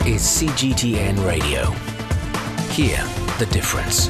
is CGTN Radio. Hear the difference.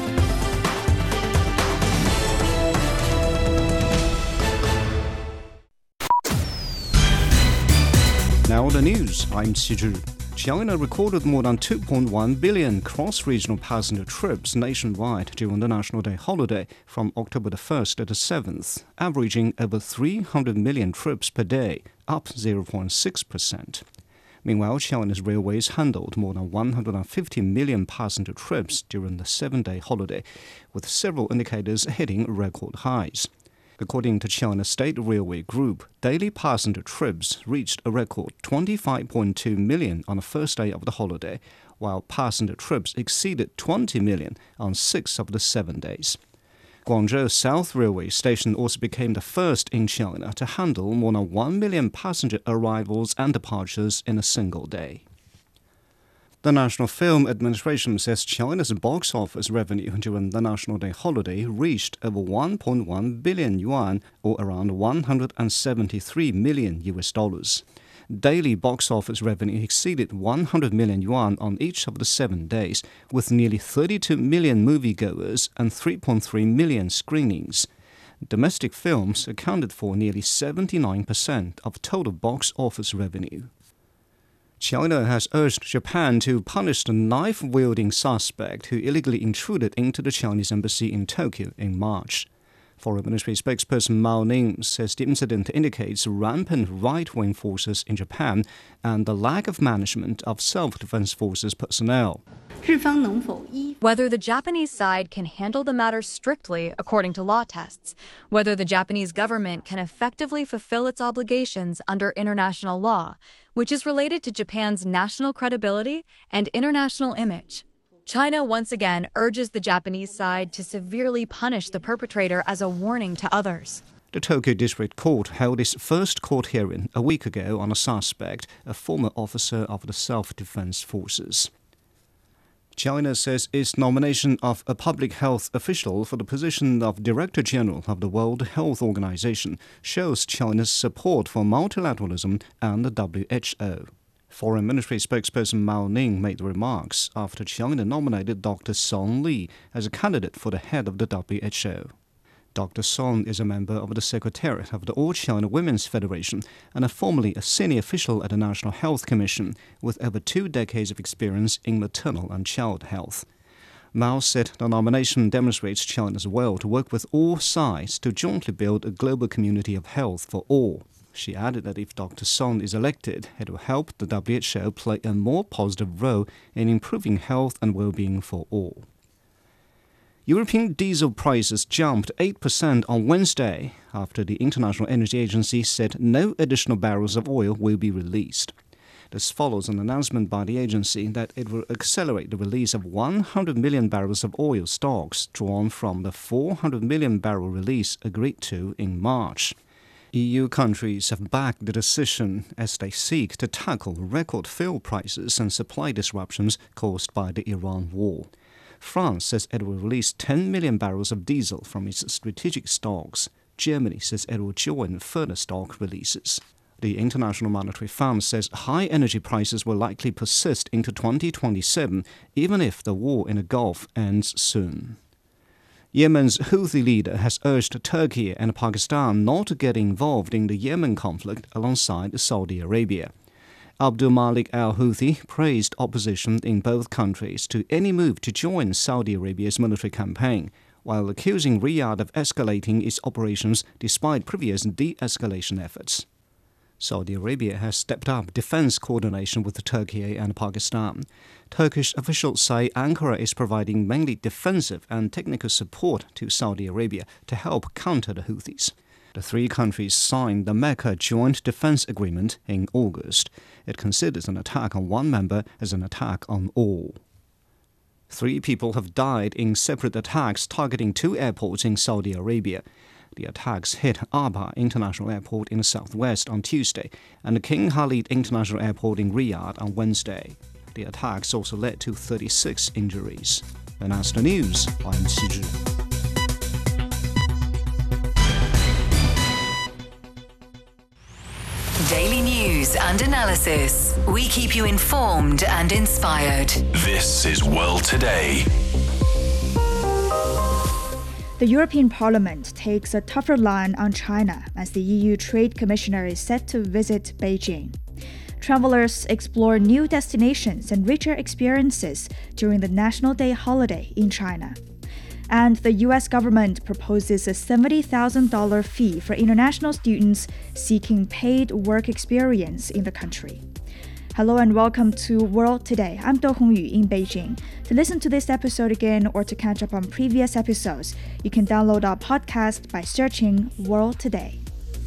Now the news, I'm Xizhi. China recorded more than 2.1 billion cross-regional passenger trips nationwide during the National Day holiday from October the 1st to the 7th, averaging over 300 million trips per day, up 0.6%. Meanwhile, China's railways handled more than 150 million passenger trips during the 7-day holiday, with several indicators hitting record highs. According to China State Railway Group, daily passenger trips reached a record 25.2 million on the first day of the holiday, while passenger trips exceeded 20 million on 6 of the 7 days. Guangzhou South Railway Station also became the first in China to handle more than 1 million passenger arrivals and departures in a single day. The National Film Administration says China's box office revenue during the National Day holiday reached over 1.1 billion yuan, or around $173 million. Daily box office revenue exceeded 100 million yuan on each of the 7 days, with nearly 32 million moviegoers and 3.3 million screenings. Domestic films accounted for nearly 79% of total box office revenue. China has urged Japan to punish the knife-wielding suspect who illegally intruded into the Chinese embassy in Tokyo in March. Foreign Ministry spokesperson Mao Ning says the incident indicates rampant right-wing forces in Japan and the lack of management of self-defense forces personnel. Whether the Japanese side can handle the matter strictly according to law tests, whether the Japanese government can effectively fulfill its obligations under international law, which is related to Japan's national credibility and international image. China once again urges the Japanese side to severely punish the perpetrator as a warning to others. The Tokyo District Court held its first court hearing a week ago on a suspect, a former officer of the self-defense forces. China says its nomination of a public health official for the position of Director General of the World Health Organization shows China's support for multilateralism and the WHO. Foreign Ministry spokesperson Mao Ning made the remarks after China nominated Dr. Song Li as a candidate for the head of the WHO. Dr. Song is a member of the Secretariat of the All China Women's Federation and formerly a senior official at the National Health Commission with over 2 decades of experience in maternal and child health. Mao said the nomination demonstrates China's will to work with all sides to jointly build a global community of health for all. She added that if Dr. Song is elected, it will help the WHO play a more positive role in improving health and well-being for all. European diesel prices jumped 8% on Wednesday after the International Energy Agency said no additional barrels of oil will be released. This follows an announcement by the agency that it will accelerate the release of 100 million barrels of oil stocks drawn from the 400 million barrel release agreed to in March. EU countries have backed the decision as they seek to tackle record fuel prices and supply disruptions caused by the Iran war. France says it will release 10 million barrels of diesel from its strategic stocks. Germany says it will join further stock releases. The International Monetary Fund says high energy prices will likely persist into 2027, even if the war in the Gulf ends soon. Yemen's Houthi leader has urged Turkey and Pakistan not to get involved in the Yemen conflict alongside Saudi Arabia. Abdul Malik al-Houthi praised opposition in both countries to any move to join Saudi Arabia's military campaign, while accusing Riyadh of escalating its operations despite previous de-escalation efforts. Saudi Arabia has stepped up defense coordination with Turkey and Pakistan. Turkish officials say Ankara is providing mainly defensive and technical support to Saudi Arabia to help counter the Houthis. The 3 countries signed the Mecca Joint Defense Agreement in August. It considers an attack on one member as an attack on all. 3 people have died in separate attacks targeting 2 airports in Saudi Arabia. The attacks hit Aba International Airport in the southwest on Tuesday and the King Khalid International Airport in Riyadh on Wednesday. The attacks also led to 36 injuries. And that's the news. I'm Xizhi. Daily news and analysis. We keep you informed and inspired. This is World Today. The European Parliament takes a tougher line on China as the EU Trade Commissioner is set to visit Beijing. Travelers explore new destinations and richer experiences during the National Day holiday in China. And the US government proposes a $70,000 fee for international students seeking paid work experience in the country. Hello and welcome to World Today. I'm Do Hongyu in Beijing. To listen to this episode again or to catch up on previous episodes, you can download our podcast by searching World Today.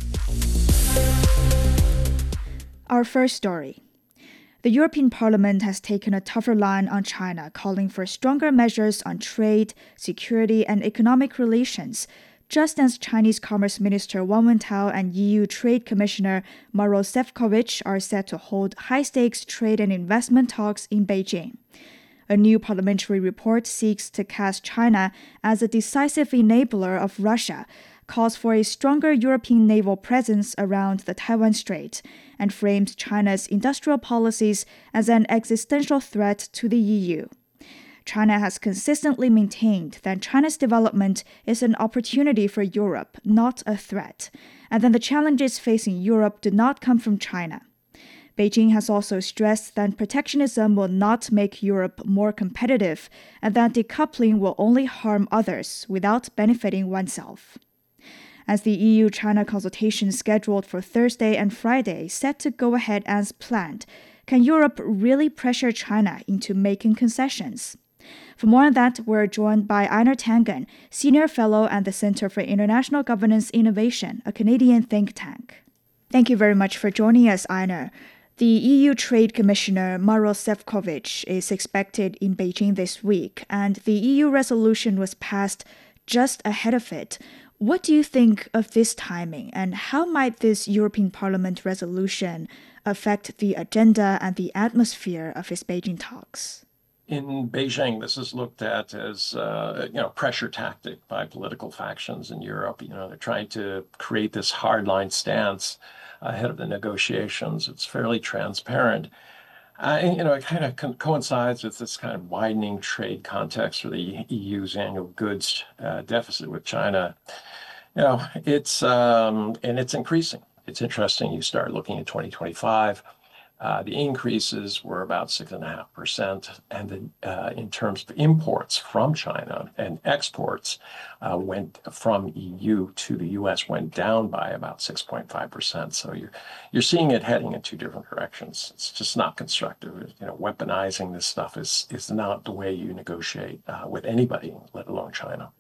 Our first story. The European Parliament has taken a tougher line on China, calling for stronger measures on trade, security, and economic relations, just as Chinese Commerce Minister Wang Wentao and EU Trade Commissioner Maros Sefcovic are set to hold high-stakes trade and investment talks in Beijing. A new parliamentary report seeks to cast China as a decisive enabler of Russia, calls for a stronger European naval presence around the Taiwan Strait, and frames China's industrial policies as an existential threat to the EU. China has consistently maintained that China's development is an opportunity for Europe, not a threat, and that the challenges facing Europe do not come from China. Beijing has also stressed that protectionism will not make Europe more competitive, and that decoupling will only harm others without benefiting oneself. As the EU-China consultation scheduled for Thursday and Friday set to go ahead as planned, can Europe really pressure China into making concessions? For more on that, we're joined by Einar Tangen, Senior Fellow at the Center for International Governance Innovation, a Canadian think tank. Thank you very much for joining us, Einar. The EU Trade Commissioner Maros Sefcovic is expected in Beijing this week, and the EU resolution was passed just ahead of it. What do you think of this timing, and how might this European Parliament resolution affect the agenda and the atmosphere of his Beijing talks? In Beijing, this is looked at as pressure tactic by political factions in Europe. They're trying to create this hardline stance ahead of the negotiations. It's fairly transparent. It kind of coincides with this kind of widening trade context for the EU's annual goods deficit with China. It's increasing. It's interesting. You start looking at 2025. The increases were about 6.5%, and in terms of imports from China and exports went from EU to the US went down by about 6.5%. So you're seeing it heading in two different directions. It's just not constructive. Weaponizing this stuff is not the way you negotiate with anybody, let alone China.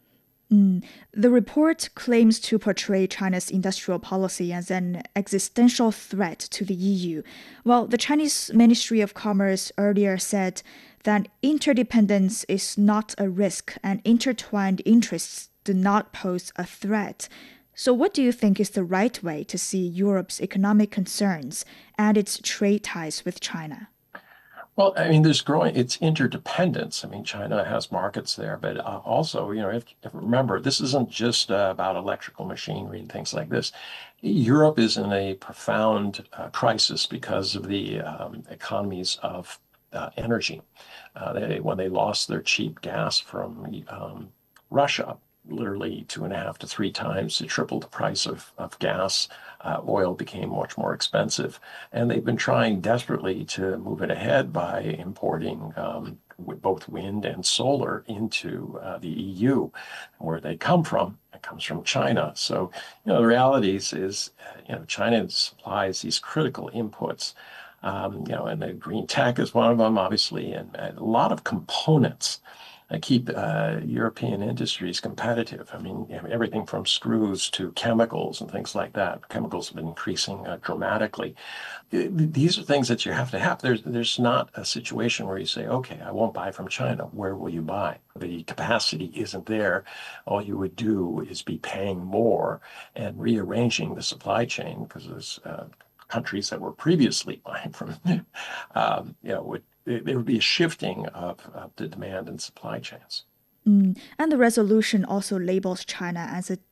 The report claims to portray China's industrial policy as an existential threat to the EU, while the Chinese Ministry of Commerce earlier said that interdependence is not a risk and intertwined interests do not pose a threat. So what do you think is the right way to see Europe's economic concerns and its trade ties with China? Well, it's interdependence. China has markets there, but also, if remember, this isn't just about electrical machinery and things like this. Europe is in a profound crisis because of the economies of energy. When they lost their cheap gas from Russia, literally 2.5 to 3 times, it tripled the price of gas. Oil became much more expensive, and they've been trying desperately to move it ahead by importing both wind and solar into the EU. Where they come from, it comes from China. So, the reality is China supplies these critical inputs, and the green tech is one of them, obviously, and a lot of components keep European industries competitive. Everything from screws to chemicals and things like that. Chemicals have been increasing dramatically. These are things that you have to have. There's not a situation where you say, okay, I won't buy from China. Where will you buy? The capacity isn't there. All you would do is be paying more and rearranging the supply chain because there's countries that were previously buying from, there would be a shifting of the demand and supply chains. And the resolution also labels China as a